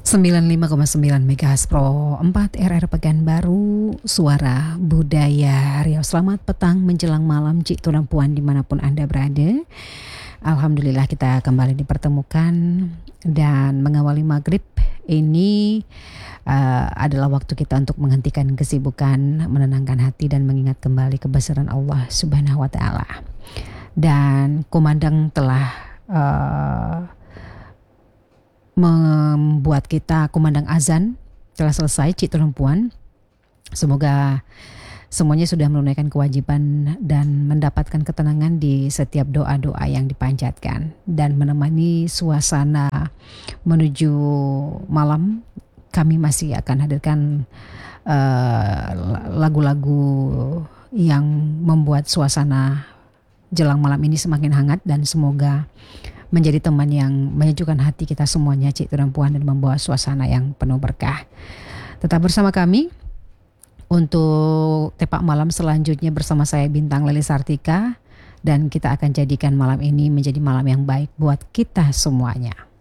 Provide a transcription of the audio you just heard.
95,9 MHz Pro 4 RR Pekanbaru, Suara Budaya Riau. Selamat petang menjelang malam Cik Tuan Puan dimanapun Anda berada. Alhamdulillah kita kembali dipertemukan dan mengawali maghrib ini adalah waktu kita untuk menghentikan kesibukan, menenangkan hati dan mengingat kembali kebesaran Allah Subhanahu wa Ta'ala. Dan kumandang telah membuat kita kumandang azan telah selesai Cik Tuan Puan. Semoga semuanya sudah menunaikan kewajiban dan mendapatkan ketenangan di setiap doa-doa yang dipanjatkan dan menemani suasana menuju malam. Kami masih akan hadirkan lagu-lagu yang membuat suasana jelang malam ini semakin hangat dan semoga menjadi teman yang menyejukkan hati kita semuanya Cik Tuan Puan dan membawa suasana yang penuh berkah. Tetap bersama kami untuk tepak malam selanjutnya bersama saya Bintang Leli Sartika, dan kita akan jadikan malam ini menjadi malam yang baik buat kita semuanya.